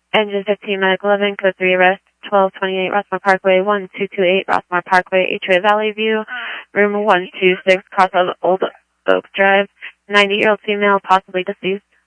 Engine 15, Medical 11, Code 3 arrest, 1228 Rossmore Parkway, 1228 Rossmore Parkway, HOA Valley View, room 126, cross of Old Oak Drive, 90-year-old female, possibly deceased.